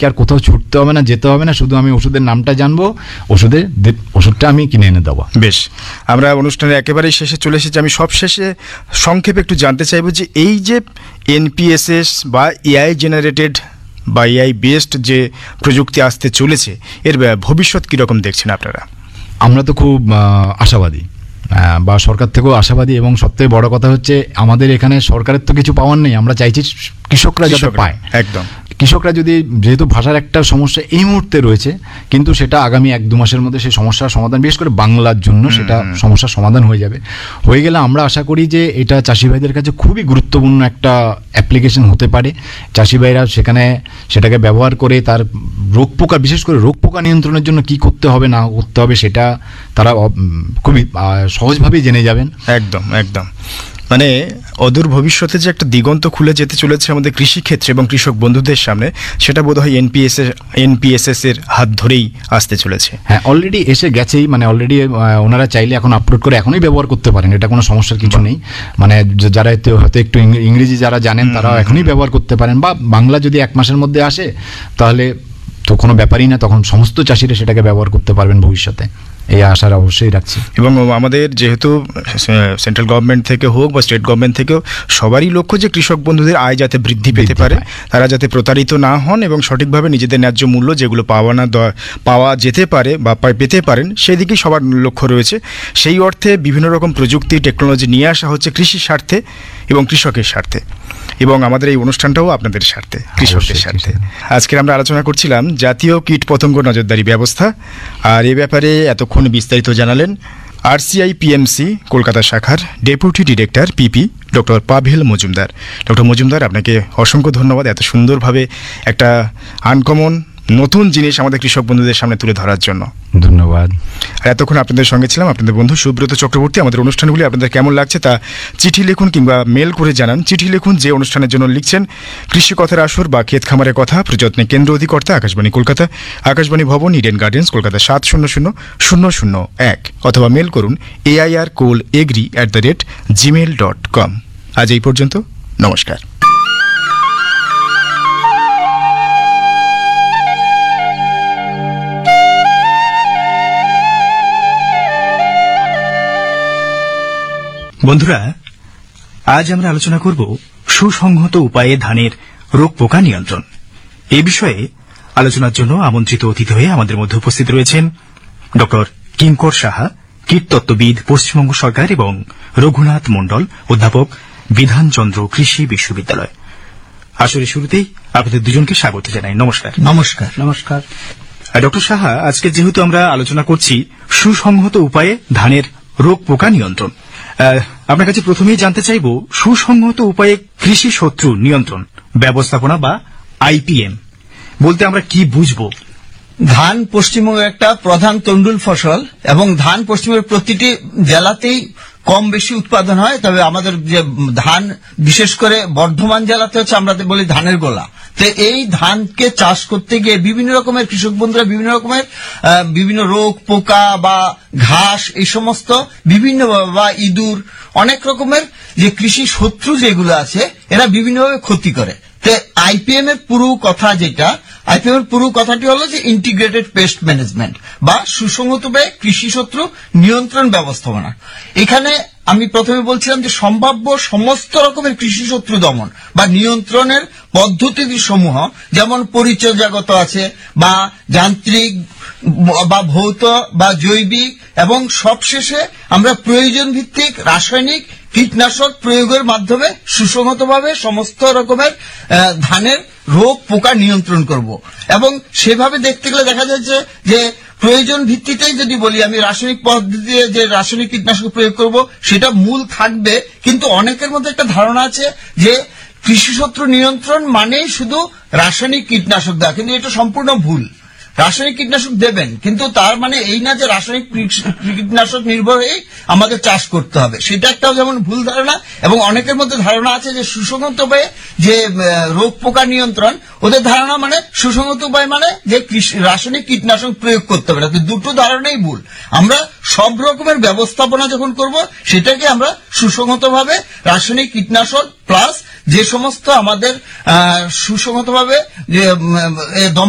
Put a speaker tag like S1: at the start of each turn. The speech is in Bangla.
S1: আমাদেরকে আর কোথাও ছুটতে হবে না, যেতে হবে না, শুধু আমি ওষুধের নামটা জানবো, ওষুধটা আমি কিনে এনে দেবো।
S2: বেশ, আমরা অনুষ্ঠানের একেবারেই শেষে চলে এসেছি। আমি সব শেষে সংক্ষেপে একটু জানতে চাইবো যে এই যে এনপিএসএস বা এআই জেনারেটেড বা এআই বেসড যে প্রযুক্তি আসতে চলেছে, এর ভবিষ্যৎ কীরকম দেখছেন আপনারা?
S1: আমরা তো খুব আশাবাদী, বা সরকার থেকেও আশাবাদী, এবং সবথেকে বড় কথা হচ্ছে আমাদের এখানে সরকারের তো কিছু পাওয়ার নেই, আমরা চাইছি কৃষকরা যাতে পায়।
S2: একদম,
S1: কৃষকরা যদি, যেহেতু ভাষার একটা সমস্যা এই মুহূর্তে রয়েছে, কিন্তু সেটা আগামী 1-2 মাসের মধ্যে সেই সমস্যার সমাধান, বিশেষ করে বাংলার জন্য সেটা সমস্যার সমাধান হয়ে যাবে। হয়ে গেলে আমরা আশা করি যে এটা চাষি ভাইদের কাছে খুবই গুরুত্বপূর্ণ একটা অ্যাপ্লিকেশন হতে পারে। চাষি ভাইরা সেটাকে ব্যবহার করে তার রোগ পোকা, বিশেষ করে রোগ পোকা নিয়ন্ত্রণের জন্য কি করতে হবে না করতে হবে সেটা তারা খুবই সহজভাবেই জেনে যাবেন।
S2: একদম একদম, মানে অদূর ভবিষ্যতে যে একটা দিগন্ত খুলে যেতে চলেছে আমাদের কৃষিক্ষেত্রে এবং কৃষক বন্ধুদের সামনে, সেটা বোধহয় এনপিএসএস এর হাত ধরেই আসতে চলেছে।
S1: হ্যাঁ, অলরেডি এসে গেছেই, মানে অলরেডি ওনারা চাইলে এখন আপলোড করে এখনই ব্যবহার করতে পারেন, এটা কোনো সমস্যার কিছু নেই। মানে যারা হয়তো একটু ইংরেজি যারা জানেন তারাও এখনই ব্যবহার করতে পারেন, বা বাংলা যদি 1 মাসের মধ্যে আসে তাহলে তো কোনো ব্যাপারই না, তখন সমস্ত চাষিরা সেটাকে ব্যবহার করতে পারবেন ভবিষ্যতে, এই আশার অবশ্যই রাখছি।
S2: এবং আমাদের যেহেতু সেন্ট্রাল গভর্নমেন্ট থেকে হোক বা স্টেট গভর্নমেন্ট থেকেও সবারই লক্ষ্য যে কৃষক বন্ধুদের আয় যাতে বৃদ্ধি পেতে পারে, তারা যাতে প্রতারিত না হন এবং সঠিকভাবে নিজেদের ন্যায্য মূল্য যেগুলো পাওয়া যেতে পারে বা পেতে পারেন, সেই দিকেই সবার লক্ষ্য রয়েছে। সেই অর্থে বিভিন্ন রকম প্রযুক্তি টেকনোলজি নিয়ে আসা হচ্ছে কৃষির স্বার্থে এবং কৃষকের স্বার্থে, এবং আমাদের এই অনুষ্ঠানটাও আপনাদের স্বার্থে, কৃষকদের স্বার্থে। আজকে আমরা আলোচনা করছিলাম জাতীয় কীট পতঙ্গ নজরদারি ব্যবস্থা, আর এ ব্যাপারে এতক্ষণ বিস্তারিত জানালেন আরসিআই পিএমসি কলকাতা শাখার ডেপুটি ডিরেক্টর পিপি ডক্টর পাভেল মজুমদার। ডক্টর মজুমদার, আপনাকে অসংখ্য ধন্যবাদ এত সুন্দরভাবে একটা আনকমন নতুন জিনিস আমাদের কৃষক বন্ধুদের সামনে তুলে ধরার জন্য।
S1: ধন্যবাদ।
S2: আর এতক্ষণ আপনাদের সঙ্গে ছিলাম আপনাদের বন্ধু সুব্রত চক্রবর্তী। আমাদের অনুষ্ঠানগুলি আপনাদের কেমন লাগছে তা চিঠি লিখুন কিংবা মেল করে জানান। চিঠি লিখুন যে অনুষ্ঠানের জন্য লিখছেন, কৃষি কথার আসর বা ক্ষেত খামারের কথা, প্রযত্নে কেন্দ্র অধিকর্তা আকাশবাণী কলকাতা, আকাশবাণী ভবন, ইডেন গার্ডেন্স, কলকাতা 700001, অথবা মেল করুন aircolegri@gmail.com। আজ এই পর্যন্ত, নমস্কার।
S3: বন্ধুরা, আজ আমরা আলোচনা করব সুসংহত উপায়ে ধানের রোগ পোকা নিয়ন্ত্রণ। এই বিষয়ে আলোচনার জন্য আমন্ত্রিত অতিথি হয়ে আমাদের মধ্যে উপস্থিত রয়েছেন ডক্টর কিঙ্কর সাহা, কীটতত্ত্ববিদ, পশ্চিমবঙ্গ সরকার, এবং রঘুনাথ মণ্ডল, অধ্যাপক, বিধানচন্দ্র কৃষি বিশ্ববিদ্যালয়। আসলে শুরুতেই আপনাদের দুজনকে স্বাগত জানাই। নমস্কার।
S4: নমস্কার। নমস্কার।
S3: ডক্টর সাহা, আজকে যেহেতু আমরা আলোচনা করছি সুসংহত উপায়ে ধানের রোগ পোকা নিয়ন্ত্রণ, আপনার কাছে প্রথমেই জানতে চাইব সুসংহত উপায়ে কৃষি শত্রু নিয়ন্ত্রণ ব্যবস্থাপনা বা আইপিএম বলতে আমরা কি বুঝবো?
S4: ধান পশ্চিমবঙ্গের একটা প্রধান তন্ডুল ফসল, এবং ধান পশ্চিমবঙ্গের প্রতিটি জেলাতেই কম বেশি উৎপাদন হয়। তবে আমাদের যে ধান, বিশেষ করে বর্ধমান জেলাতে হচ্ছে আমরা বলি ধানের গোলা। তো এই ধানকে চাষ করতে গিয়ে বিভিন্ন রকমের কৃষক বন্ধুরা বিভিন্ন রোগ পোকা বা ঘাস, এই সমস্ত বিভিন্ন, বা ইঁদুর, অনেক রকমের যে কৃষি শত্রু যেগুলো আছে, এরা বিভিন্নভাবে ক্ষতি করে। তো আইপিএম এর পুরো কথাটি হলো যে ইন্টিগ্রেটেড পেস্ট ম্যানেজমেন্ট বা সুসংহতভাবে কৃষি শত্রু নিয়ন্ত্রণ ব্যবস্থাপনা। এখানে আমি প্রথমে বলছিলাম যে সম্ভাব্য সমস্ত রকমের কৃষি শত্রু দমন বা নিয়ন্ত্রণের পদ্ধতি সমূহ, যেমন পরিচর্যাগত আছে, বা যান্ত্রিক, বা ভৌত, বা জৈবিক, এবং সবশেষে আমরা প্রয়োজন ভিত্তিক রাসায়নিক কীটনাশক প্রয়োগের মাধ্যমে সুসংহতভাবে সমস্ত রকমের ধানের রোগ পোকা নিয়ন্ত্রণ করব। এবং সেভাবে দেখতে গেলে দেখা যাচ্ছে যে প্রয়োজন ভিত্তিতেই যদি বলি, আমি রাসায়নিক পদ্ধতিতে যে রাসায়নিক কীটনাশক প্রয়োগ করব সেটা মূল থাকবে, কিন্তু অনেকের মধ্যে একটা ধারণা আছে যে কৃষি শত্রু নিয়ন্ত্রণ মানেই শুধু রাসায়নিক কীটনাশক দেওয়া, কিন্তু এটা সম্পূর্ণ ভুল। রাসায়নিক কীটনাশক দেবেন, কিন্তু তার মানে এই না যে রাসায়নিক কীটনাশক নির্ভর হয়ে আমাদের চাষ করতে হবে, সেটা একটা যেমন ভুল ধারণা। এবং অনেকের মধ্যে ধারণা আছে যে সুসংহত উপায়ে যে রোগ পোকা নিয়ন্ত্রণ, ওদের ধারণা মানে সুসংহত উপায় মানে যে রাসায়নিক কীটনাশক প্রয়োগ করতে হবে না। দুটো ধারণাই ভুল। আমরা সব রকমের ব্যবস্থাপনা যখন করব, সেটাকে আমরা সুসংহতভাবে রাসায়নিক কীটনাশক প্লাস যে সমস্ত আমাদের সুসংহতভাবে